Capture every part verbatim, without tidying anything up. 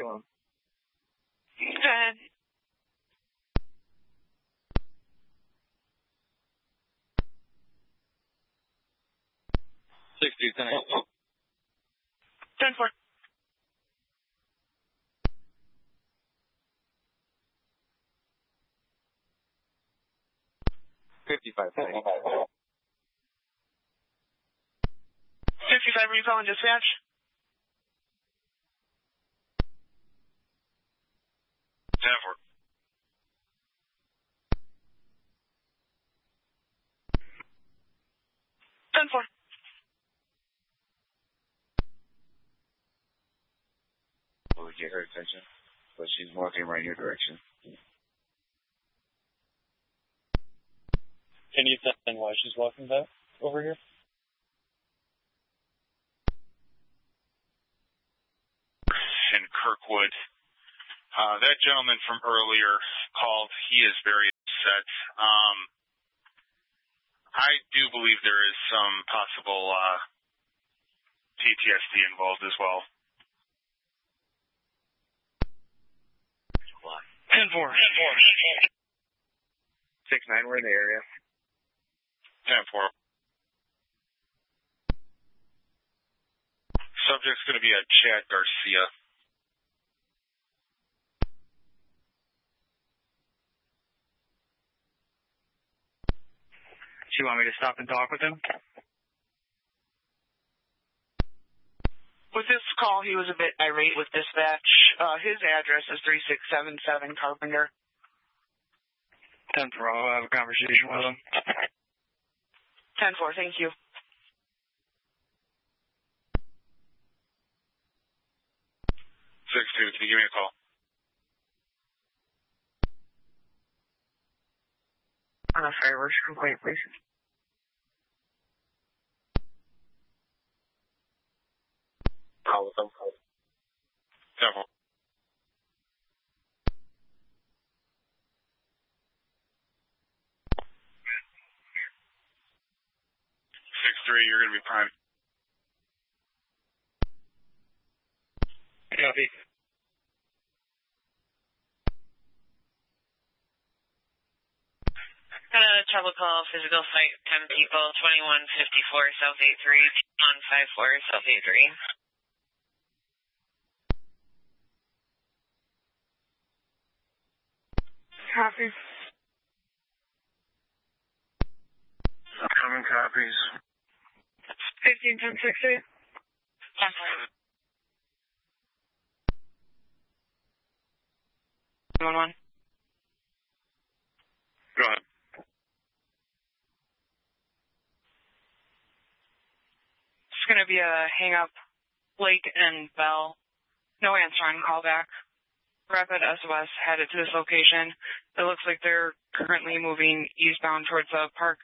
doing? Good. Sixty, ten eight. Ten four. Fifty-five. Ten eight. Fifty-five. Are you calling dispatch? Ten four. Ten four. We'll get her attention, but she's walking right in your direction. Can you tell me why she's walking back over here? In Kirkwood, uh, that gentleman from earlier called. He is very upset. Um, I do believe there is some possible uh, P T S D involved as well. Ten four. Ten four. Six nine. We're in the area. Ten four. Subject's going to be a Chad Garcia. Do you want me to stop and talk with him? With this call, he was a bit irate with dispatch. Uh, his address is three six seven seven Carpenter. ten four, I'll have a conversation with him. Ten four, thank you. Six two, can you give me a call? On a fireworks complaint, please. Call with them. Ten four. Six three, you're going to be prime. Copy. Got a trouble call, physical fight, ten people, twenty-one fifty-four South eight three, one five four South eight three. Copy. Upcoming copies. Fifteen ten sixty. ten four. One one. Go ahead. It's going to be a hang up. Blake and Bell. No answer on callback. Rapid S O S headed to this location. It looks like they're currently moving eastbound towards the park.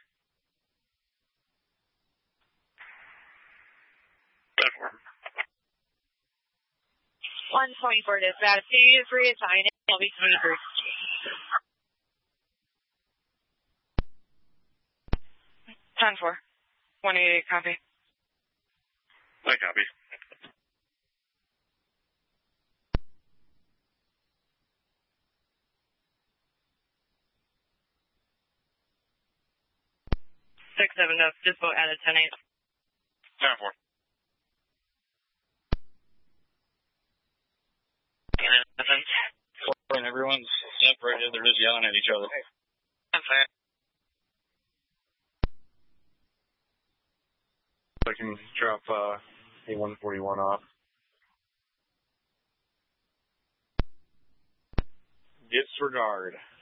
one twenty-four dispatch. Please reassign it. I'll be coming first. ten four. one eighty-eight, copy. I copy. six seven up. Dispo added ten eight. Ten four. And everyone's separated. They're just yelling at each other. ten four. I can drop uh, A one forty-one off. Disregard.